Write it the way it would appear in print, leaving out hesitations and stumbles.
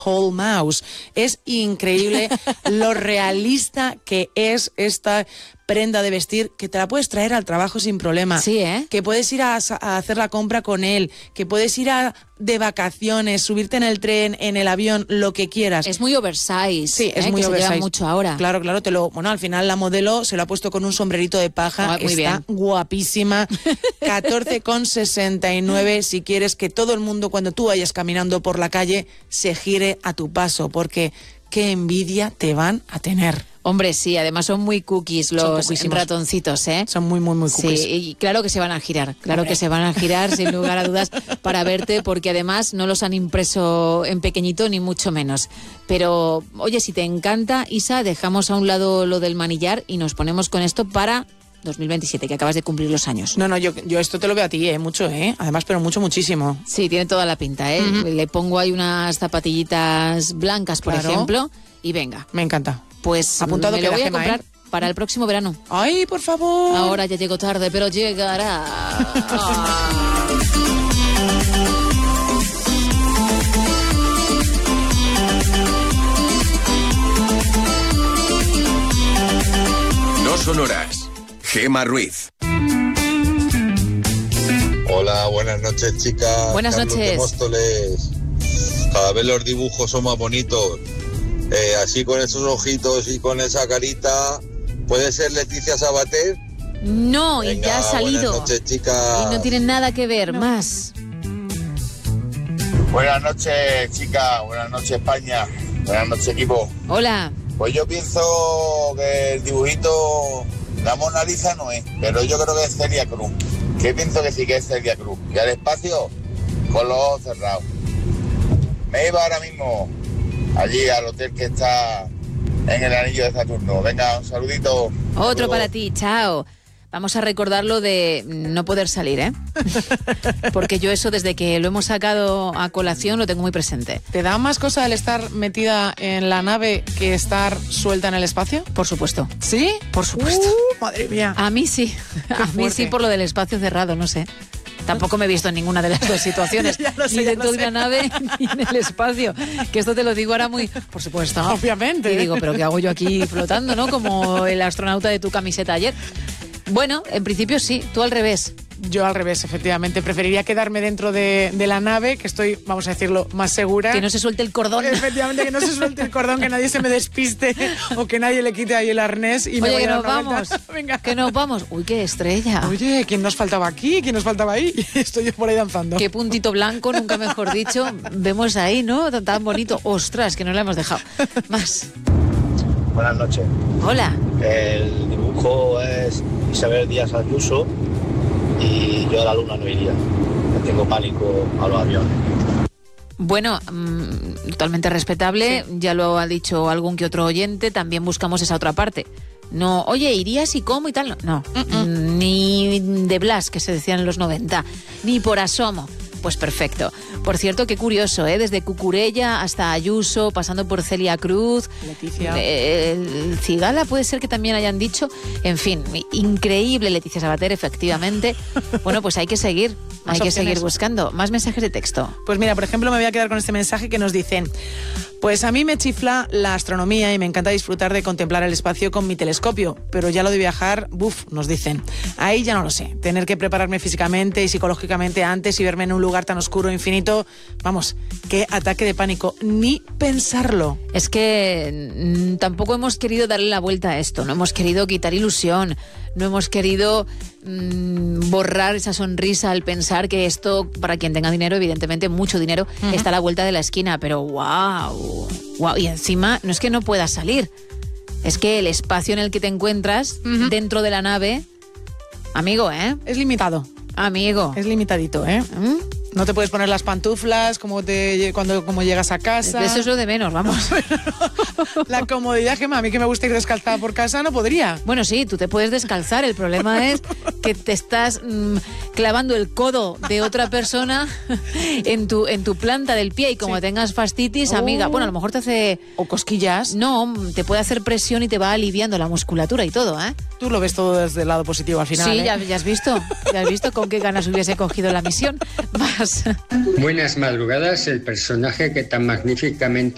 Whole Mouse. Es increíble lo realista que es esta prenda de vestir, que te la puedes traer al trabajo sin problema. Sí, ¿eh? Que puedes ir a hacer la compra con él, que puedes ir de vacaciones, subirte en el tren, en el avión, lo que quieras. Es muy oversize. Sí, es muy que oversize. Se lleva mucho ahora. Claro, bueno, al final la modelo se lo ha puesto con un sombrerito de paja. Muy Está bien. guapísima. 14,69 si quieres que todo el mundo, cuando tú vayas caminando por la calle, se gire a tu paso, porque qué envidia te van a tener. Hombre, sí, además son muy cookies los ratoncitos, ¿eh? Son muy, muy, muy cookies. Sí, y claro que se van a girar, que se van a girar sin lugar a dudas para verte, porque además no los han impreso en pequeñito ni mucho menos. Pero, oye, si te encanta, Isa, dejamos a un lado lo del manillar y nos ponemos con esto para 2027, que acabas de cumplir los años. No, yo esto te lo veo a ti, mucho, además, pero muchísimo. Sí, tiene toda la pinta, Uh-huh. Le pongo ahí unas zapatillitas blancas, por ejemplo, y venga. Me encanta. Pues apuntado, me lo voy a comprar para el próximo verano. ¡Ay, por favor! Ahora ya llego tarde, pero llegará. No son horas. Gemma Ruiz. Hola, buenas noches, chicas. Buenas Carlos noches. de Móstoles. Cada vez los dibujos son más bonitos. Así con esos ojitos y con esa carita. ¿Puede ser Leticia Sabater? No, Venga, y ya ha salido. Buenas noches, chicas. Y no tiene nada que ver, más. Buenas noches, chicas. Buenas noches, España. Buenas noches, equipo. Hola. Pues yo pienso que el dibujito, la Mona Lisa no es, pero yo creo que es Celia Cruz. Que pienso que sí que es Celia Cruz. Y al espacio, con los ojos cerrados. Me iba ahora mismo allí al hotel que está en el anillo de Saturno. Venga, un saludito. Otro para ti, chao. Vamos a recordar lo de no poder salir, ¿eh? Porque yo eso, desde que lo hemos sacado a colación, lo tengo muy presente. ¿Te da más cosa el estar metida en la nave que estar suelta en el espacio? Por supuesto. ¿Sí? Por supuesto. Madre mía. A mí sí. A mí sí, por lo del espacio cerrado, no sé. Tampoco me he visto en ninguna de las dos situaciones. Ni dentro de una nave, ni en el espacio. Que esto te lo digo ahora muy... Por supuesto. Obviamente. Y digo, ¿pero qué hago yo aquí flotando, no? Como el astronauta de tu camiseta ayer. Bueno, en principio sí, tú al revés. Yo al revés, efectivamente. Preferiría quedarme dentro de la nave, que estoy, vamos a decirlo, más segura. Que no se suelte el cordón. Efectivamente, que no se suelte el cordón, que nadie se me despiste o que nadie le quite ahí el arnés y me Oye, voy que a nos dar una vamos. vuelta. Venga. Que nos vamos. Uy, qué estrella. Oye, ¿quién nos faltaba aquí? ¿Quién nos faltaba ahí? Estoy yo por ahí danzando. Qué puntito blanco, nunca mejor dicho. Vemos ahí, ¿no? Tan bonito. Ostras, que no le hemos dejado. Más. Buenas noches. Hola. El dibujo es Isabel Díaz Ayuso y yo a la luna no iría. Tengo pánico a los aviones. Bueno, totalmente respetable. Sí. Ya lo ha dicho algún que otro oyente. También buscamos esa otra parte. No, oye, ¿irías y cómo y tal? No. Ni de Blas, que se decían en los 90. Ni por asomo. Pues perfecto. Por cierto, qué curioso, ¿eh? Desde Cucurella hasta Ayuso, pasando por Celia Cruz, Leticia. El Cigala puede ser que también hayan dicho. En fin, increíble Leticia Sabater, efectivamente. Bueno, pues hay que seguir. Hay que seguir buscando. Más mensajes de texto. Pues mira, por ejemplo, me voy a quedar con este mensaje que nos dicen: pues a mí me chifla la astronomía y me encanta disfrutar de contemplar el espacio con mi telescopio, pero ya lo de viajar, nos dicen. Ahí ya no lo sé. Tener que prepararme físicamente y psicológicamente antes y verme en un lugar tan oscuro e infinito, vamos, qué ataque de pánico. Ni pensarlo. Es que tampoco hemos querido darle la vuelta a esto, no hemos querido quitar ilusión, no hemos querido borrar esa sonrisa al pensar que esto, para quien tenga dinero, evidentemente mucho dinero, está a la vuelta de la esquina, pero wow, y encima no es que no puedas salir, es que el espacio en el que te encuentras dentro de la nave, amigo, es limitado. Amigo. Es limitadito, No te puedes poner las pantuflas como llegas a casa. Eso es lo de menos, vamos. La comodidad, Gemma, a mí que me gusta ir descalzada por casa, no podría. Bueno, sí, tú te puedes descalzar. El problema es que te estás clavando el codo de otra persona en tu planta del pie y como tengas fascitis, amiga, bueno, a lo mejor te hace... O cosquillas. No, te puede hacer presión y te va aliviando la musculatura y todo, ¿eh? Tú lo ves todo desde el lado positivo al final. Sí, ya has visto. Ya has visto con qué ganas hubiese cogido la misión. Más. Buenas madrugadas. El personaje que tan magníficamente